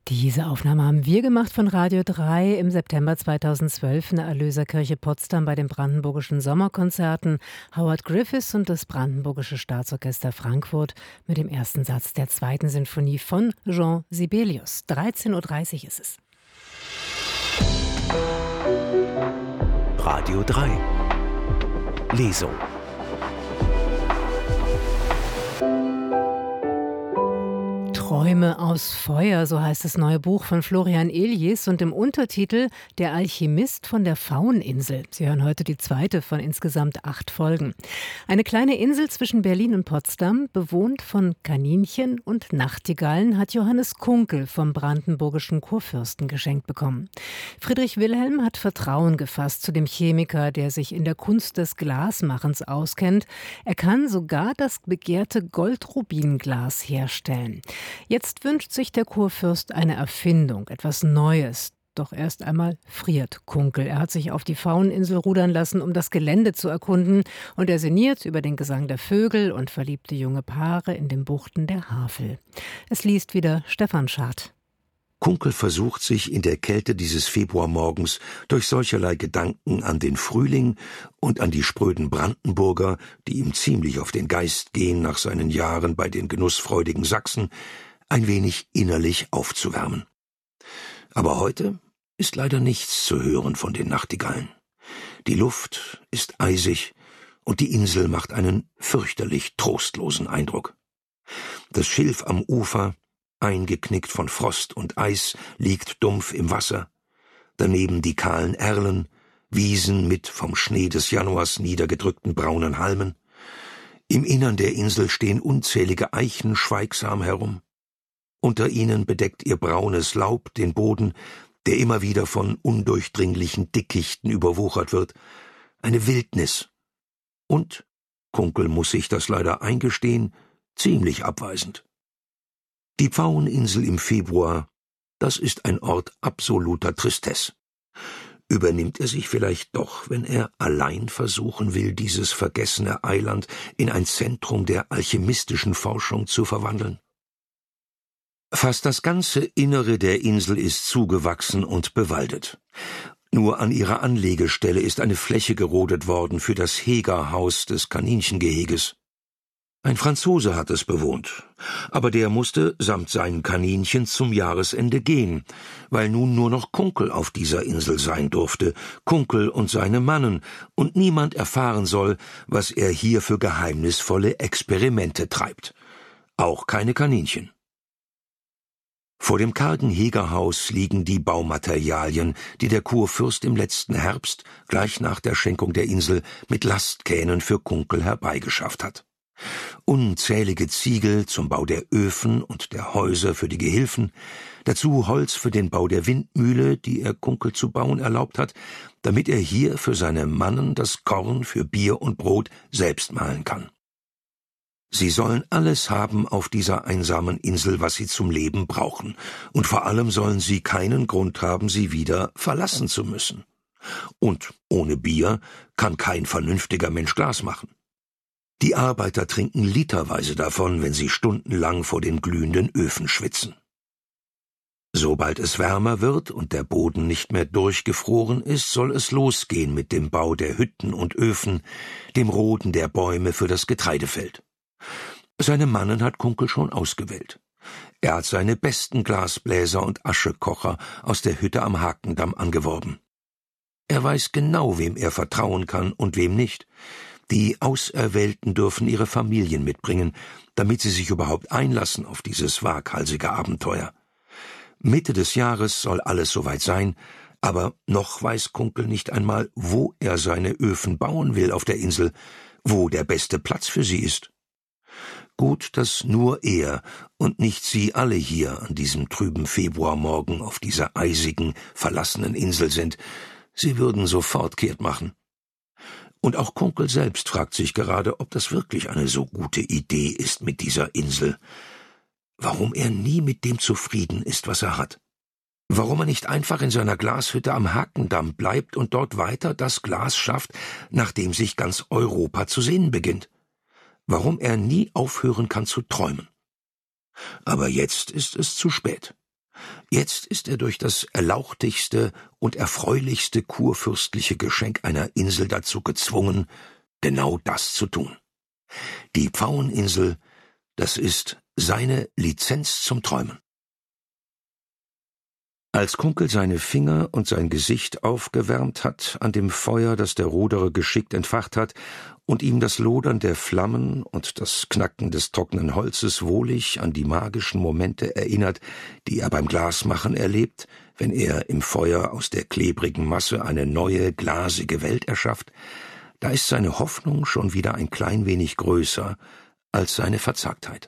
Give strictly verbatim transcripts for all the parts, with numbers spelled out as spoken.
Diese Aufnahme haben wir gemacht von Radio drei im September zweitausendzwölf in der Erlöserkirche Potsdam bei den Brandenburgischen Sommerkonzerten. Howard Griffiths und das Brandenburgische Staatsorchester Frankfurt mit dem ersten Satz der zweiten Sinfonie von Jean Sibelius. dreizehn Uhr dreißig ist es. Radio drei Lesung. Träume aus Feuer, so heißt das neue Buch von Florian Elies und im Untertitel Der Alchemist von der Fauninsel. Sie hören heute die zweite von insgesamt acht Folgen. Eine kleine Insel zwischen Berlin und Potsdam, bewohnt von Kaninchen und Nachtigallen, hat Johannes Kunkel vom brandenburgischen Kurfürsten geschenkt bekommen. Friedrich Wilhelm hat Vertrauen gefasst zu dem Chemiker, der sich in der Kunst des Glasmachens auskennt. Er kann sogar das begehrte Goldrubinglas herstellen. Jetzt wünscht sich der Kurfürst eine Erfindung, etwas Neues. Doch erst einmal friert Kunkel. Er hat sich auf die Fauninsel rudern lassen, um das Gelände zu erkunden. Und er sinniert über den Gesang der Vögel und verliebte junge Paare in den Buchten der Havel. Es liest wieder Stefan Schad. Kunkel versucht sich in der Kälte dieses Februarmorgens durch solcherlei Gedanken an den Frühling und an die spröden Brandenburger, die ihm ziemlich auf den Geist gehen nach seinen Jahren bei den genussfreudigen Sachsen, ein wenig innerlich aufzuwärmen. Aber heute ist leider nichts zu hören von den Nachtigallen. Die Luft ist eisig und die Insel macht einen fürchterlich trostlosen Eindruck. Das Schilf am Ufer, eingeknickt von Frost und Eis, liegt dumpf im Wasser. Daneben die kahlen Erlen, Wiesen mit vom Schnee des Januars niedergedrückten braunen Halmen. Im Innern der Insel stehen unzählige Eichen schweigsam herum. Unter ihnen bedeckt ihr braunes Laub den Boden, der immer wieder von undurchdringlichen Dickichten überwuchert wird. Eine Wildnis. Und, Kunkel muss sich das leider eingestehen, ziemlich abweisend. Die Pfaueninsel im Februar, das ist ein Ort absoluter Tristesse. Übernimmt er sich vielleicht doch, wenn er allein versuchen will, dieses vergessene Eiland in ein Zentrum der alchemistischen Forschung zu verwandeln? Fast das ganze Innere der Insel ist zugewachsen und bewaldet. Nur an ihrer Anlegestelle ist eine Fläche gerodet worden für das Hegerhaus des Kaninchengeheges. Ein Franzose hat es bewohnt, aber der musste samt seinen Kaninchen zum Jahresende gehen, weil nun nur noch Kunkel auf dieser Insel sein durfte, Kunkel und seine Mannen, und niemand erfahren soll, was er hier für geheimnisvolle Experimente treibt. Auch keine Kaninchen. Vor dem kargen Hegerhaus liegen die Baumaterialien, die der Kurfürst im letzten Herbst, gleich nach der Schenkung der Insel, mit Lastkähnen für Kunkel herbeigeschafft hat. Unzählige Ziegel zum Bau der Öfen und der Häuser für die Gehilfen, dazu Holz für den Bau der Windmühle, die er Kunkel zu bauen erlaubt hat, damit er hier für seine Mannen das Korn für Bier und Brot selbst mahlen kann. Sie sollen alles haben auf dieser einsamen Insel, was sie zum Leben brauchen, und vor allem sollen sie keinen Grund haben, sie wieder verlassen zu müssen. Und ohne Bier kann kein vernünftiger Mensch Glas machen. Die Arbeiter trinken literweise davon, wenn sie stundenlang vor den glühenden Öfen schwitzen. Sobald es wärmer wird und der Boden nicht mehr durchgefroren ist, soll es losgehen mit dem Bau der Hütten und Öfen, dem Roden der Bäume für das Getreidefeld. Seine Mannen hat Kunkel schon ausgewählt. Er hat seine besten Glasbläser und Aschekocher aus der Hütte am Hakendamm angeworben. Er weiß genau, wem er vertrauen kann und wem nicht. Die Auserwählten dürfen ihre Familien mitbringen, damit sie sich überhaupt einlassen auf dieses waghalsige Abenteuer. Mitte des Jahres soll alles soweit sein, aber noch weiß Kunkel nicht einmal, wo er seine Öfen bauen will auf der Insel, wo der beste Platz für sie ist. Gut, dass nur er und nicht Sie alle hier an diesem trüben Februarmorgen auf dieser eisigen, verlassenen Insel sind. Sie würden sofort kehrt machen. Und auch Kunkel selbst fragt sich gerade, ob das wirklich eine so gute Idee ist mit dieser Insel. Warum er nie mit dem zufrieden ist, was er hat. Warum er nicht einfach in seiner Glashütte am Hakendamm bleibt und dort weiter das Glas schafft, nach dem sich ganz Europa zu sehnen beginnt. Warum er nie aufhören kann zu träumen. Aber jetzt ist es zu spät. Jetzt ist er durch das erlauchtigste und erfreulichste kurfürstliche Geschenk einer Insel dazu gezwungen, genau das zu tun. Die Pfaueninsel, das ist seine Lizenz zum Träumen. Als Kunkel seine Finger und sein Gesicht aufgewärmt hat an dem Feuer, das der Ruderer geschickt entfacht hat, und ihm das Lodern der Flammen und das Knacken des trockenen Holzes wohlig an die magischen Momente erinnert, die er beim Glasmachen erlebt, wenn er im Feuer aus der klebrigen Masse eine neue, glasige Welt erschafft, da ist seine Hoffnung schon wieder ein klein wenig größer als seine Verzagtheit.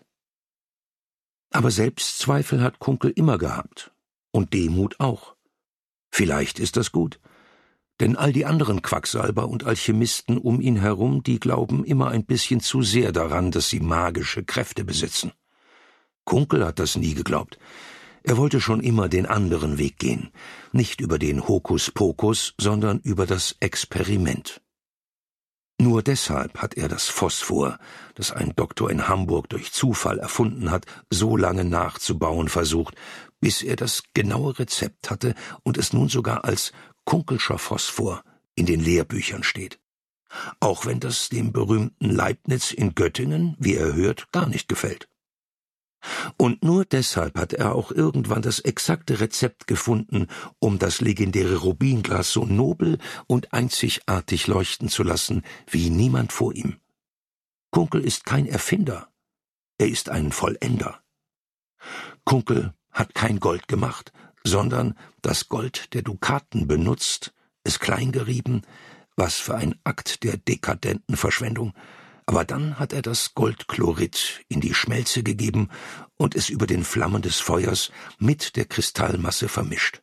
Aber Selbstzweifel hat Kunkel immer gehabt. Und Demut auch. Vielleicht ist das gut, denn all die anderen Quacksalber und Alchemisten um ihn herum, die glauben immer ein bisschen zu sehr daran, dass sie magische Kräfte besitzen. Kunkel hat das nie geglaubt. Er wollte schon immer den anderen Weg gehen, nicht über den Hokuspokus, sondern über das Experiment. Nur deshalb hat er das Phosphor, das ein Doktor in Hamburg durch Zufall erfunden hat, so lange nachzubauen versucht, bis er das genaue Rezept hatte und es nun sogar als Kunkelscher Phosphor in den Lehrbüchern steht. Auch wenn das dem berühmten Leibniz in Göttingen, wie er hört, gar nicht gefällt. Und nur deshalb hat er auch irgendwann das exakte Rezept gefunden, um das legendäre Rubinglas so nobel und einzigartig leuchten zu lassen, wie niemand vor ihm. Kunkel ist kein Erfinder, er ist ein Vollender. Kunkel hat kein Gold gemacht, sondern das Gold der Dukaten benutzt, es kleingerieben, was für ein Akt der dekadenten Verschwendung, aber dann hat er das Goldchlorid in die Schmelze gegeben und es über den Flammen des Feuers mit der Kristallmasse vermischt.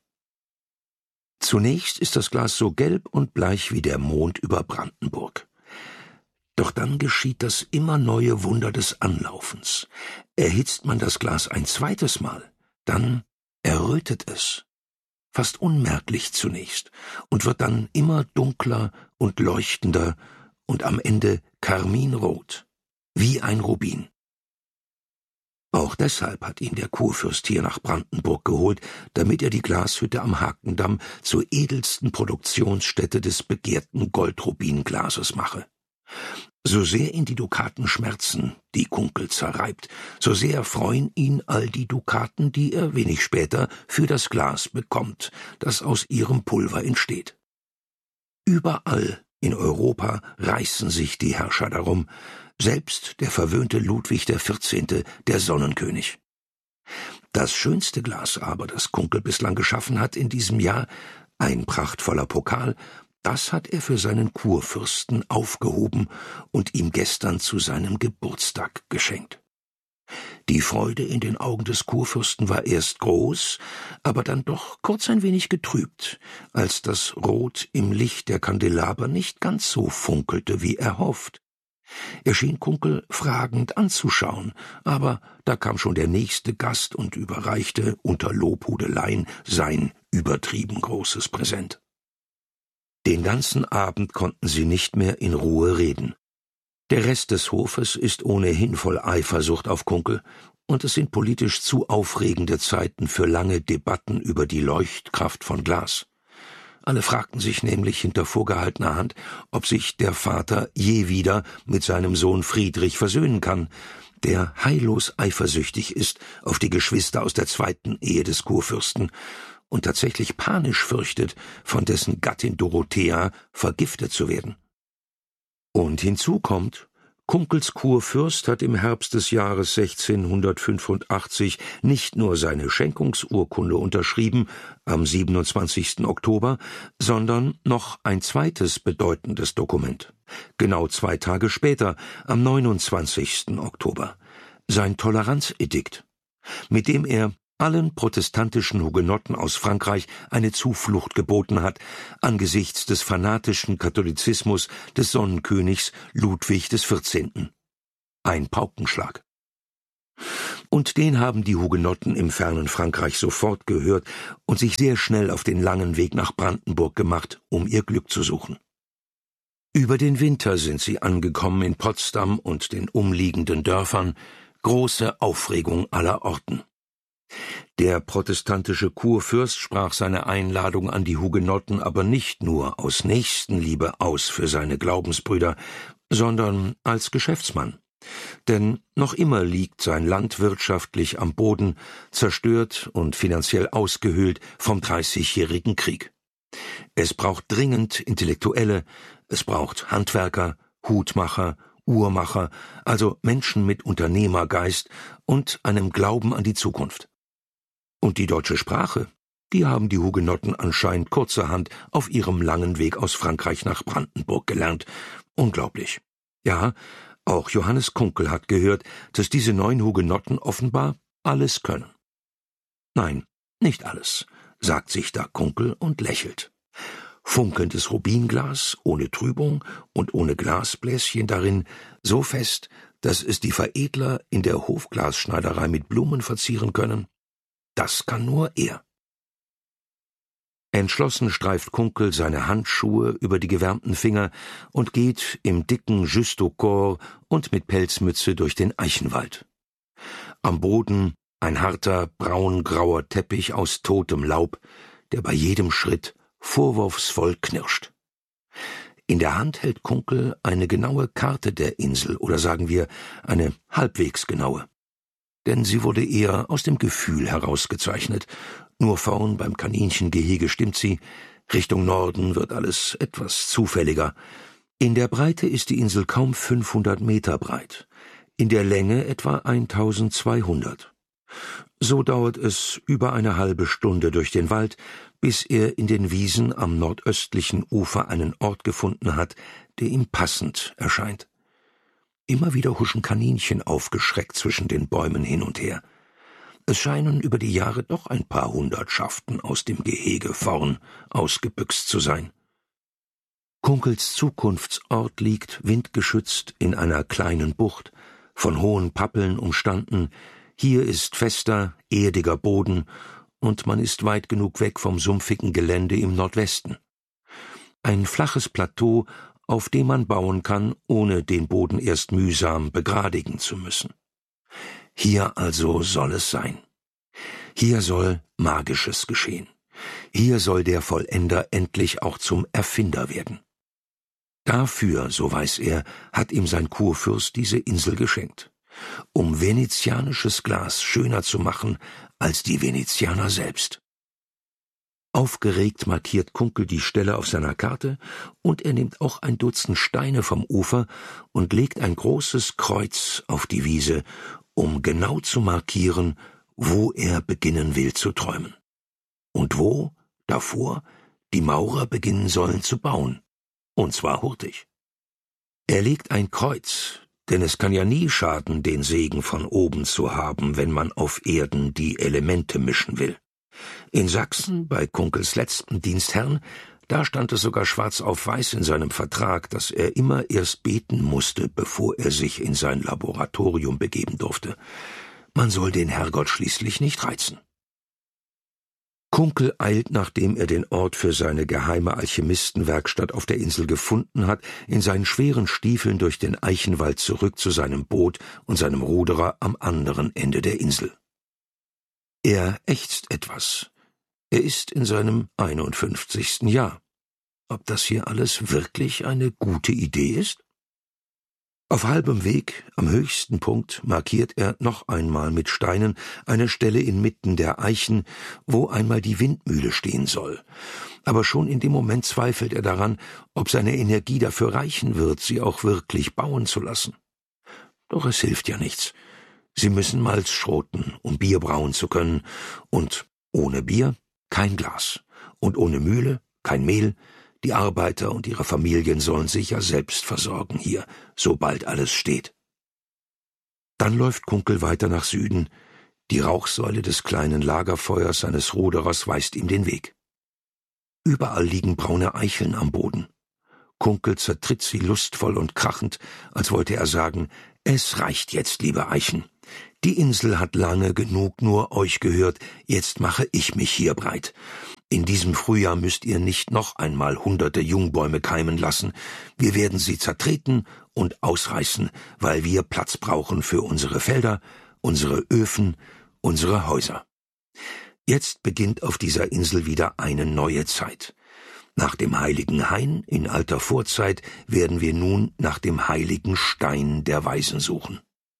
Zunächst ist das Glas so gelb und bleich wie der Mond über Brandenburg. Doch dann geschieht das immer neue Wunder des Anlaufens. Erhitzt man das Glas ein zweites Mal, dann errötet es, fast unmerklich zunächst, und wird dann immer dunkler und leuchtender und am Ende karminrot, wie ein Rubin. Auch deshalb hat ihn der Kurfürst hier nach Brandenburg geholt, damit er die Glashütte am Hakendamm zur edelsten Produktionsstätte des begehrten Goldrubinglases mache. So sehr ihn die Dukaten schmerzen, die Kunkel zerreibt, so sehr freuen ihn all die Dukaten, die er wenig später für das Glas bekommt, das aus ihrem Pulver entsteht. Überall in Europa reißen sich die Herrscher darum, selbst der verwöhnte Ludwig der Vierzehnte, der Sonnenkönig. Das schönste Glas aber, das Kunkel bislang geschaffen hat in diesem Jahr, ein prachtvoller Pokal, das hat er für seinen Kurfürsten aufgehoben und ihm gestern zu seinem Geburtstag geschenkt. Die Freude in den Augen des Kurfürsten war erst groß, aber dann doch kurz ein wenig getrübt, als das Rot im Licht der Kandelaber nicht ganz so funkelte, wie er hofft. Er schien Kunkel fragend anzuschauen, aber da kam schon der nächste Gast und überreichte unter Lobhudeleien sein übertrieben großes Präsent. Den ganzen Abend konnten sie nicht mehr in Ruhe reden. Der Rest des Hofes ist ohnehin voll Eifersucht auf Kunkel, und es sind politisch zu aufregende Zeiten für lange Debatten über die Leuchtkraft von Glas. Alle fragten sich nämlich hinter vorgehaltener Hand, ob sich der Vater je wieder mit seinem Sohn Friedrich versöhnen kann, der heillos eifersüchtig ist auf die Geschwister aus der zweiten Ehe des Kurfürsten und tatsächlich panisch fürchtet, von dessen Gattin Dorothea vergiftet zu werden. Und hinzu kommt, Kunkels Kurfürst hat im Herbst des Jahres sechzehnhundertfünfundachtzig nicht nur seine Schenkungsurkunde unterschrieben, am siebenundzwanzigsten Oktober, sondern noch ein zweites bedeutendes Dokument. Genau zwei Tage später, am neunundzwanzigsten Oktober, sein Toleranzedikt, mit dem er allen protestantischen Hugenotten aus Frankreich eine Zuflucht geboten hat, angesichts des fanatischen Katholizismus des Sonnenkönigs Ludwig des Vierzehnten. Ein Paukenschlag. Und den haben die Hugenotten im fernen Frankreich sofort gehört und sich sehr schnell auf den langen Weg nach Brandenburg gemacht, um ihr Glück zu suchen. Über den Winter sind sie angekommen in Potsdam und den umliegenden Dörfern, große Aufregung aller Orten. Der protestantische Kurfürst sprach seine Einladung an die Hugenotten aber nicht nur aus Nächstenliebe aus für seine Glaubensbrüder, sondern als Geschäftsmann. Denn noch immer liegt sein Land wirtschaftlich am Boden, zerstört und finanziell ausgehöhlt vom Dreißigjährigen Krieg. Es braucht dringend Intellektuelle, es braucht Handwerker, Hutmacher, Uhrmacher, also Menschen mit Unternehmergeist und einem Glauben an die Zukunft. Und die deutsche Sprache, die haben die Hugenotten anscheinend kurzerhand auf ihrem langen Weg aus Frankreich nach Brandenburg gelernt. Unglaublich. Ja, auch Johannes Kunkel hat gehört, dass diese neuen Hugenotten offenbar alles können. Nein, nicht alles, sagt sich da Kunkel und lächelt. Funkelndes Rubinglas, ohne Trübung und ohne Glasbläschen darin, so fest, dass es die Veredler in der Hofglasschneiderei mit Blumen verzieren können, das kann nur er. Entschlossen streift Kunkel seine Handschuhe über die gewärmten Finger und geht im dicken Justaucorps und mit Pelzmütze durch den Eichenwald. Am Boden ein harter, braungrauer Teppich aus totem Laub, der bei jedem Schritt vorwurfsvoll knirscht. In der Hand hält Kunkel eine genaue Karte der Insel, oder sagen wir, eine halbwegs genaue. Denn sie wurde eher aus dem Gefühl herausgezeichnet. Nur vorn beim Kaninchengehege stimmt sie, Richtung Norden wird alles etwas zufälliger. In der Breite ist die Insel kaum fünfhundert Meter breit, in der Länge etwa eintausendzweihundert. So dauert es über eine halbe Stunde durch den Wald, bis er in den Wiesen am nordöstlichen Ufer einen Ort gefunden hat, der ihm passend erscheint. Immer wieder huschen Kaninchen aufgeschreckt zwischen den Bäumen hin und her. Es scheinen über die Jahre doch ein paar Hundertschaften aus dem Gehege vorn ausgebüxt zu sein. Kunkels Zukunftsort liegt windgeschützt in einer kleinen Bucht, von hohen Pappeln umstanden. Hier ist fester, erdiger Boden und man ist weit genug weg vom sumpfigen Gelände im Nordwesten. Ein flaches Plateau, auf dem man bauen kann, ohne den Boden erst mühsam begradigen zu müssen. Hier also soll es sein. Hier soll Magisches geschehen. Hier soll der Vollender endlich auch zum Erfinder werden. Dafür, so weiß er, hat ihm sein Kurfürst diese Insel geschenkt, um venezianisches Glas schöner zu machen als die Venezianer selbst. Aufgeregt markiert Kunkel die Stelle auf seiner Karte und er nimmt auch ein Dutzend Steine vom Ufer und legt ein großes Kreuz auf die Wiese, um genau zu markieren, wo er beginnen will zu träumen. Und wo, davor, die Maurer beginnen sollen zu bauen. Und zwar hurtig. Er legt ein Kreuz, denn es kann ja nie schaden, den Segen von oben zu haben, wenn man auf Erden die Elemente mischen will. In Sachsen, bei Kunkels letzten Dienstherrn, da stand es sogar schwarz auf weiß in seinem Vertrag, dass er immer erst beten musste, bevor er sich in sein Laboratorium begeben durfte. Man soll den Herrgott schließlich nicht reizen. Kunkel eilt, nachdem er den Ort für seine geheime Alchemistenwerkstatt auf der Insel gefunden hat, in seinen schweren Stiefeln durch den Eichenwald zurück zu seinem Boot und seinem Ruderer am anderen Ende der Insel. Er ächzt etwas. Er ist in seinem einundfünfzigsten Jahr. Ob das hier alles wirklich eine gute Idee ist? Auf halbem Weg, am höchsten Punkt, markiert er noch einmal mit Steinen eine Stelle inmitten der Eichen, wo einmal die Windmühle stehen soll. Aber schon in dem Moment zweifelt er daran, ob seine Energie dafür reichen wird, sie auch wirklich bauen zu lassen. Doch es hilft ja nichts. Sie müssen Malz schroten, um Bier brauen zu können, und ohne Bier kein Glas, und ohne Mühle kein Mehl. Die Arbeiter und ihre Familien sollen sich ja selbst versorgen hier, sobald alles steht. Dann läuft Kunkel weiter nach Süden. Die Rauchsäule des kleinen Lagerfeuers seines Ruderers weist ihm den Weg. Überall liegen braune Eicheln am Boden. Kunkel zertritt sie lustvoll und krachend, als wollte er sagen, es reicht jetzt, liebe Eichen. Die Insel hat lange genug nur euch gehört, jetzt mache ich mich hier breit. In diesem Frühjahr müsst ihr nicht noch einmal hunderte Jungbäume keimen lassen. Wir werden sie zertreten und ausreißen, weil wir Platz brauchen für unsere Felder, unsere Öfen, unsere Häuser. Jetzt beginnt auf dieser Insel wieder eine neue Zeit. Nach dem heiligen Hain in alter Vorzeit werden wir nun nach dem heiligen Stein der Weisen suchen.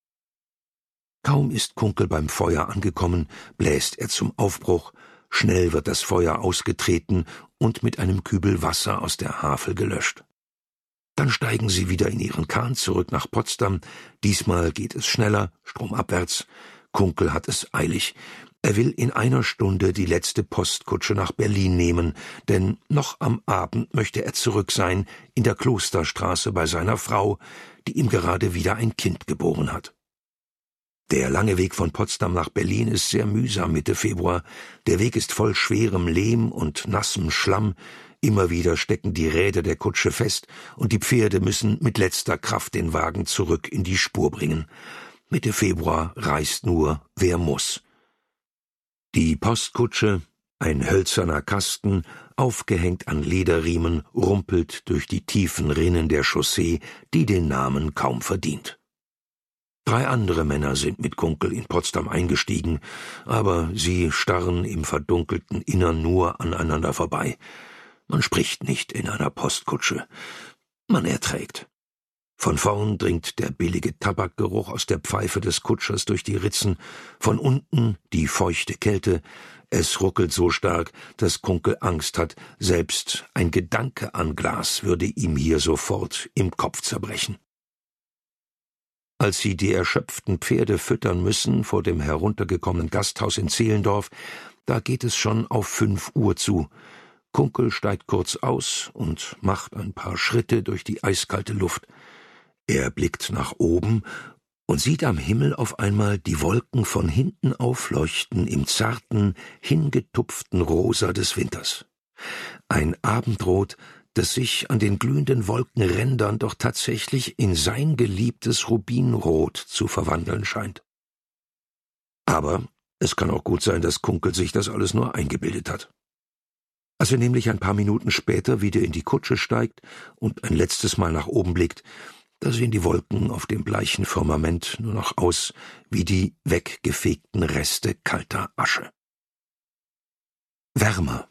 Kaum ist Kunkel beim Feuer angekommen, bläst er zum Aufbruch, schnell wird das Feuer ausgetreten und mit einem Kübel Wasser aus der Havel gelöscht. Dann steigen sie wieder in ihren Kahn zurück nach Potsdam, diesmal geht es schneller, stromabwärts. Kunkel hat es eilig. Er will in einer Stunde die letzte Postkutsche nach Berlin nehmen, denn noch am Abend möchte er zurück sein in der Klosterstraße bei seiner Frau, die ihm gerade wieder ein Kind geboren hat. Der lange Weg von Potsdam nach Berlin ist sehr mühsam Mitte Februar. Der Weg ist voll schwerem Lehm und nassem Schlamm. Immer wieder stecken die Räder der Kutsche fest und die Pferde müssen mit letzter Kraft den Wagen zurück in die Spur bringen. Mitte Februar reist nur, wer muss. Die Postkutsche, ein hölzerner Kasten, aufgehängt an Lederriemen, rumpelt durch die tiefen Rinnen der Chaussee, die den Namen kaum verdient. Drei andere Männer sind mit Kunkel in Potsdam eingestiegen, aber sie starren im verdunkelten Innern nur aneinander vorbei. Man spricht nicht in einer Postkutsche. Man erträgt. Von vorn dringt der billige Tabakgeruch aus der Pfeife des Kutschers durch die Ritzen, von unten die feuchte Kälte. Es ruckelt so stark, dass Kunkel Angst hat, selbst ein Gedanke an Glas würde ihm hier sofort im Kopf zerbrechen. Als sie die erschöpften Pferde füttern müssen vor dem heruntergekommenen Gasthaus in Zehlendorf, da geht es schon auf fünf Uhr zu. Kunkel steigt kurz aus und macht ein paar Schritte durch die eiskalte Luft. Er blickt nach oben und sieht am Himmel auf einmal die Wolken von hinten aufleuchten im zarten, hingetupften Rosa des Winters. Ein Abendrot, das sich an den glühenden Wolkenrändern doch tatsächlich in sein geliebtes Rubinrot zu verwandeln scheint. Aber es kann auch gut sein, dass Kunkel sich das alles nur eingebildet hat. Als er nämlich ein paar Minuten später wieder in die Kutsche steigt und ein letztes Mal nach oben blickt, da sehen die Wolken auf dem bleichen Firmament nur noch aus wie die weggefegten Reste kalter Asche. Wärmer.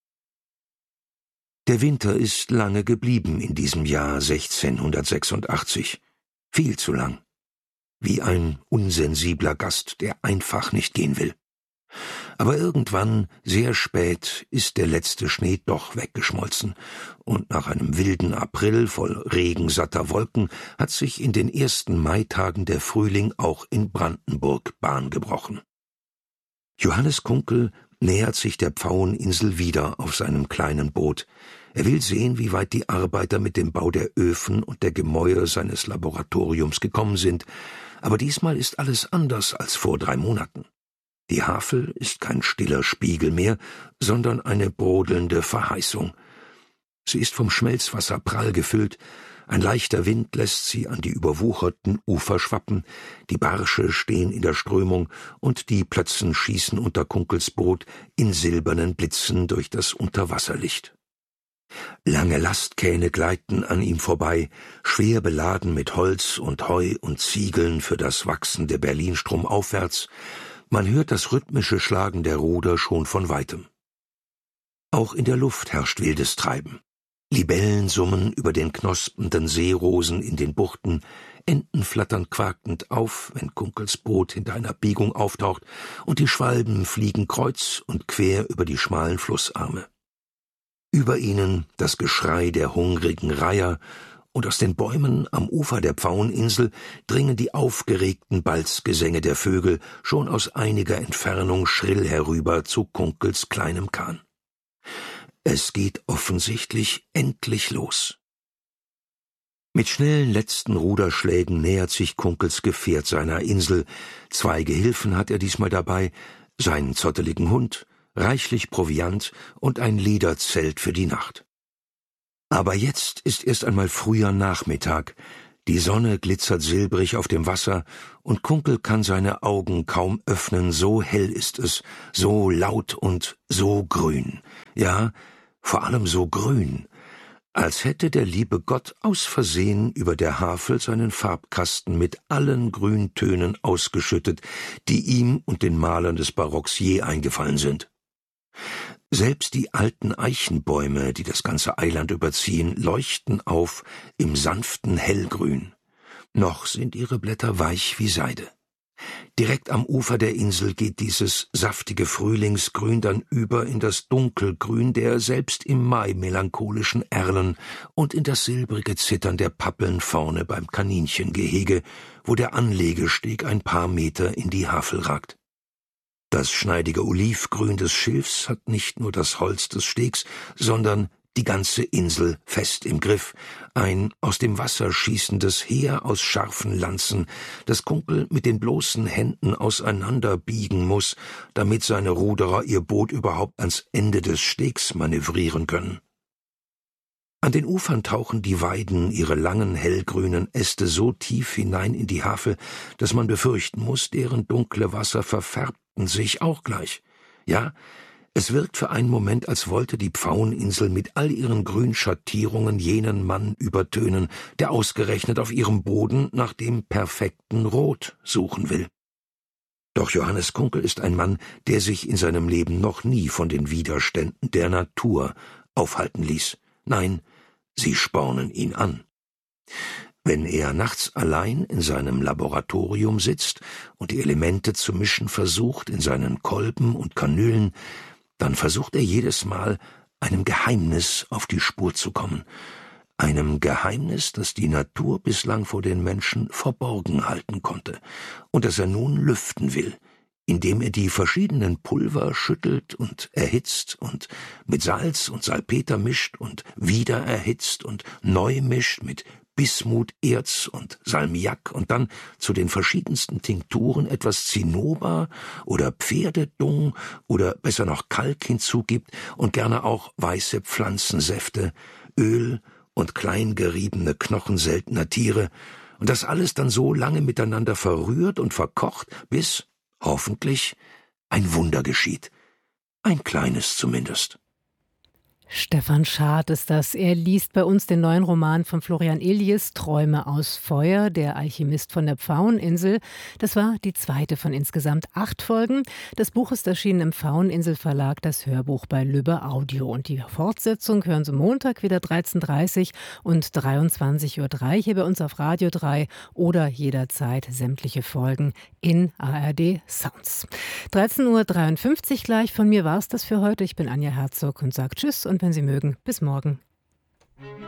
Der Winter ist lange geblieben in diesem Jahr sechzehnhundertsechsundachtzig. Viel zu lang. Wie ein unsensibler Gast, der einfach nicht gehen will. Aber irgendwann, sehr spät, ist der letzte Schnee doch weggeschmolzen, und nach einem wilden April voll regensatter Wolken hat sich in den ersten Maitagen der Frühling auch in Brandenburg Bahn gebrochen. Johannes Kunkel nähert sich der Pfaueninsel wieder auf seinem kleinen Boot. Er will sehen, wie weit die Arbeiter mit dem Bau der Öfen und der Gemäuer seines Laboratoriums gekommen sind, aber diesmal ist alles anders als vor drei Monaten. Die Havel ist kein stiller Spiegel mehr, sondern eine brodelnde Verheißung. Sie ist vom Schmelzwasser prall gefüllt, ein leichter Wind lässt sie an die überwucherten Ufer schwappen, die Barsche stehen in der Strömung und die Plötzen schießen unter Kunkels Boot in silbernen Blitzen durch das Unterwasserlicht. Lange Lastkähne gleiten an ihm vorbei, schwer beladen mit Holz und Heu und Ziegeln für das wachsende Berlin stromaufwärts. Man hört das rhythmische Schlagen der Ruder schon von weitem. Auch in der Luft herrscht wildes Treiben. Libellen summen über den knospenden Seerosen in den Buchten, Enten flattern quakend auf, wenn Kunkels Boot hinter einer Biegung auftaucht, und die Schwalben fliegen kreuz und quer über die schmalen Flussarme. Über ihnen das Geschrei der hungrigen Reiher, und aus den Bäumen am Ufer der Pfaueninsel dringen die aufgeregten Balzgesänge der Vögel schon aus einiger Entfernung schrill herüber zu Kunkels kleinem Kahn. Es geht offensichtlich endlich los. Mit schnellen letzten Ruderschlägen nähert sich Kunkels Gefährt seiner Insel. Zwei Gehilfen hat er diesmal dabei, seinen zotteligen Hund, reichlich Proviant und ein Lederzelt für die Nacht. Aber jetzt ist erst einmal früher Nachmittag, die Sonne glitzert silbrig auf dem Wasser, und Kunkel kann seine Augen kaum öffnen, so hell ist es, so laut und so grün. Ja, vor allem so grün. als hätte der liebe Gott aus Versehen über der Havel seinen Farbkasten mit allen Grüntönen ausgeschüttet, die ihm und den Malern des Barocks je eingefallen sind. Selbst die alten Eichenbäume, die das ganze Eiland überziehen, leuchten auf im sanften Hellgrün. Noch sind ihre Blätter weich wie Seide. Direkt am Ufer der Insel geht dieses saftige Frühlingsgrün dann über in das Dunkelgrün der selbst im Mai melancholischen Erlen und in das silbrige Zittern der Pappeln vorne beim Kaninchengehege, wo der Anlegesteg ein paar Meter in die Havel ragt. Das schneidige Olivgrün des Schilfs hat nicht nur das Holz des Stegs, sondern die ganze Insel fest im Griff, ein aus dem Wasser schießendes Heer aus scharfen Lanzen, das Kunkel mit den bloßen Händen auseinanderbiegen muß, damit seine Ruderer ihr Boot überhaupt ans Ende des Stegs manövrieren können. An den Ufern tauchen die Weiden ihre langen hellgrünen Äste so tief hinein in die Havel, dass man befürchten muß, deren dunkle Wasser verfärbten sich auch gleich. Ja, es wirkt für einen Moment, als wollte die Pfaueninsel mit all ihren Grünschattierungen jenen Mann übertönen, der ausgerechnet auf ihrem Boden nach dem perfekten Rot suchen will. Doch Johannes Kunkel ist ein Mann, der sich in seinem Leben noch nie von den Widerständen der Natur aufhalten ließ. Nein, sie spornen ihn an. Wenn er nachts allein in seinem Laboratorium sitzt und die Elemente zu mischen versucht in seinen Kolben und Kanülen, dann versucht er jedes Mal, einem Geheimnis auf die Spur zu kommen. Einem Geheimnis, das die Natur bislang vor den Menschen verborgen halten konnte und das er nun lüften will, indem er die verschiedenen Pulver schüttelt und erhitzt und mit Salz und Salpeter mischt und wieder erhitzt und neu mischt mit Bismuterz und Salmiak und dann zu den verschiedensten Tinkturen etwas Zinnober oder Pferdedung oder besser noch Kalk hinzugibt und gerne auch weiße Pflanzensäfte, Öl und klein geriebene Knochen seltener Tiere und das alles dann so lange miteinander verrührt und verkocht, bis, hoffentlich, ein Wunder geschieht. Ein kleines zumindest. Stefan Schad ist das. Er liest bei uns den neuen Roman von Florian Illies, Träume aus Feuer, der Alchemist von der Pfaueninsel. Das war die zweite von insgesamt acht Folgen. Das Buch ist erschienen im Pfaueninsel Verlag, das Hörbuch bei Lübbe Audio. Und die Fortsetzung hören Sie Montag wieder dreizehn Uhr dreißig und dreiundzwanzig Uhr drei hier bei uns auf Radio drei oder jederzeit sämtliche Folgen in A R D Sounds. dreizehn Uhr dreiundfünfzig gleich. Von mir war es das für heute. Ich bin Anja Herzog und sage Tschüss und wenn Sie mögen, bis morgen.